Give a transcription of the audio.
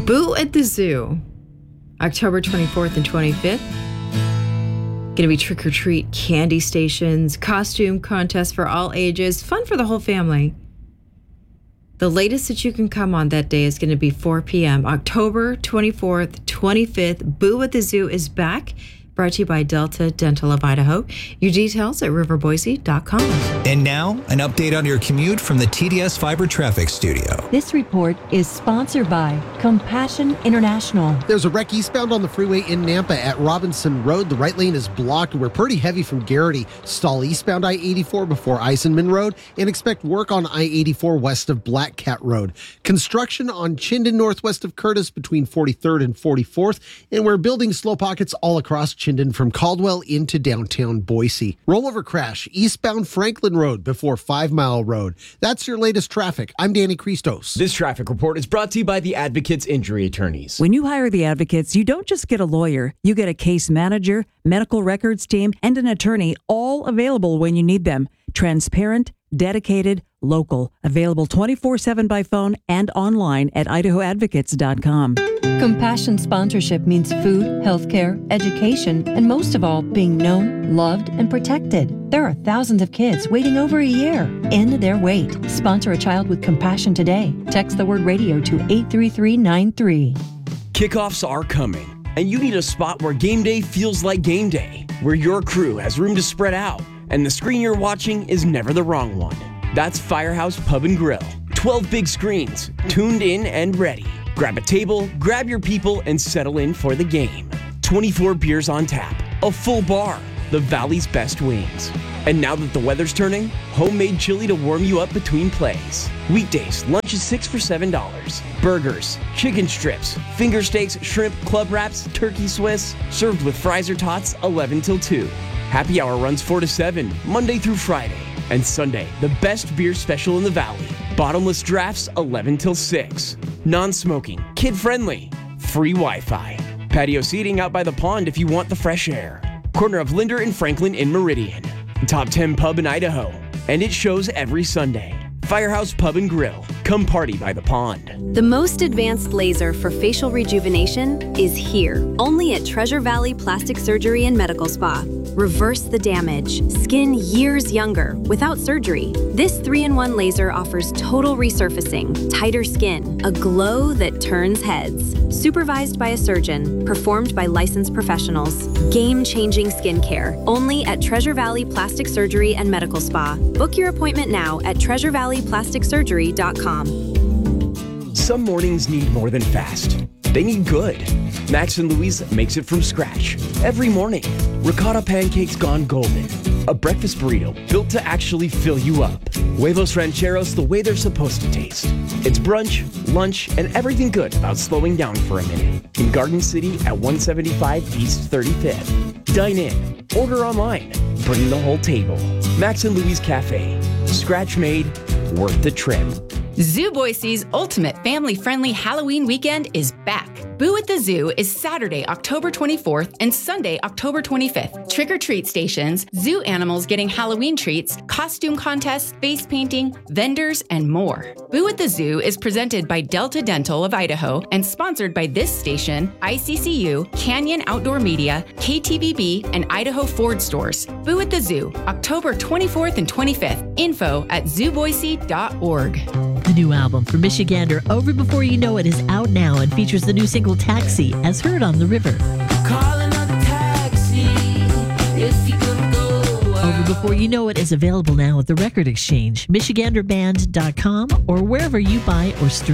Boo at the Zoo, October 24th and 25th. Going to be trick-or-treat candy stations, costume contests for all ages, fun for the whole family. The latest that you can come on that day is going to be 4 p.m. October 24th, 25th. Boo at the Zoo is back. Brought to you by Delta Dental of Idaho. Your details at riverboise.com. And now, an update on your commute from the TDS Fiber Traffic Studio. This report is sponsored by Compassion International. There's a wreck eastbound on the freeway in Nampa at Robinson Road. The right lane is blocked. We're pretty heavy from Garrity. Stall eastbound I-84 before Eisenman Road and expect work on I-84 west of Black Cat Road. Construction on Chinden northwest of Curtis between 43rd and 44th. And we're building slow pockets all across Chinden from Caldwell into downtown Boise. Rollover crash eastbound Franklin Road before 5 Mile Road. That's your latest traffic. I'm Danny Christos. This traffic report is brought to you by the Advocates Injury Attorneys. When you hire the Advocates, you don't just get a lawyer. You get a case manager, medical records team, and an attorney, all available when you need them. Transparent, dedicated, local. Available 24/7 by phone and online at idahoadvocates.com. Compassion sponsorship means food, healthcare, education, and most of all, being known, loved, and protected. There are thousands of kids waiting over a year. End their wait. Sponsor a child with compassion today. Text the word radio to 83393. Kickoffs are coming, and you need a spot where game day feels like game day, where your crew has room to spread out, and the screen you're watching is never the wrong one. That's Firehouse Pub and Grill. 12 big screens, tuned in and ready. Grab a table, grab your people, and settle in for the game. 24 beers on tap, a full bar, the Valley's best wings. And now that the weather's turning, homemade chili to warm you up between plays. Weekdays, lunch is 6 for $7. Burgers, chicken strips, finger steaks, shrimp, club wraps, turkey Swiss, served with fries or tots, 11 till 2. Happy hour runs 4 to 7, Monday through Friday. And Sunday, the best beer special in the Valley. Bottomless drafts, 11 till 6. Non-smoking, kid-friendly, free Wi-Fi. Patio seating out by the pond if you want the fresh air. Corner of Linder and Franklin in Meridian. Top 10 pub in Idaho. And it shows every Sunday. Firehouse Pub and Grill. Come party by the pond. The most advanced laser for facial rejuvenation is here, only at Treasure Valley Plastic Surgery and Medical Spa. Reverse the damage. Skin years younger without surgery. This 3-in-1 laser offers total resurfacing, tighter skin, a glow that turns heads. Supervised by a surgeon, performed by licensed professionals. Game-changing skincare, only at Treasure Valley Plastic Surgery and Medical Spa. Book your appointment now at treasurevalleyplasticsurgery.com. Some mornings need more than fast. They need good. Max and Louise makes it from scratch every morning. Ricotta pancakes gone golden. A breakfast burrito built to actually fill you up. Huevos rancheros the way they're supposed to taste. It's brunch, lunch, and everything good about slowing down for a minute. In Garden City at 175 East 35th. Dine in, order online, bring the whole table. Max and Louise Cafe. Scratch made, worth the trip. Zoo Boise's ultimate family-friendly Halloween weekend is back. Boo at the Zoo is Saturday, October 24th and Sunday, October 25th. Trick-or-treat stations, zoo animals getting Halloween treats, costume contests, face painting, vendors, and more. Boo at the Zoo is presented by Delta Dental of Idaho and sponsored by this station, ICCU, Canyon Outdoor Media, KTVB, and Idaho Ford Stores. Boo at the Zoo, October 24th and 25th. Info at zooboise.org. The new album from Michigander, Over Before You Know It, is out now and features the new single Taxi, as heard on The River. Call another taxi if you could go. Over Before You Know It is available now at the Record Exchange, michiganderband.com, or wherever you buy or stream.